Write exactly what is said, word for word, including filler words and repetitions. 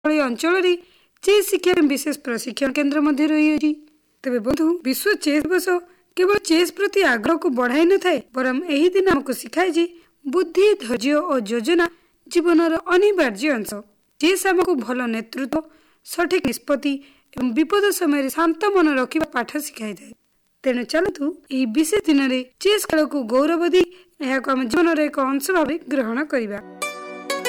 अंचल चेस शिक्षा विशेष प्रशिक्षण केन्द्र मध्य रही। तेरे बंधु विश्व चेस दिवस केवल चेस प्रति आग्रह को बढ़ाई न थाए बरम एही दिन हमको सिखाए जे बुद्धि धैर्य और योजना जीवनर अनिवार्य अंश। चेस हमको भल नेतृत्व सठिक निष्पत्ति एवं विपद समय शांत मन रखा पाठ शिखाई थाए। तेणु चलतु यह विशेष दिन में चेस खेल को गौरव दी जीवन एक अंश भाव ग्रहण करवा।